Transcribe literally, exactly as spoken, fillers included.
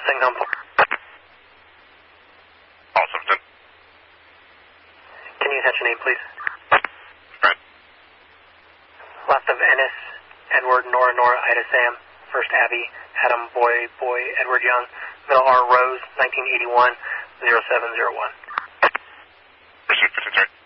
Mustang home. Awesome. Can you attach your name, please? Right. Last of Ennis, Edward, Nora, Nora, Ida, Sam. First Abby, Adam, Boy, Boy, Edward Young. Middle R, Rose, nineteen eighty-one, zero seven zero one. Pursuit fifteen, sorry.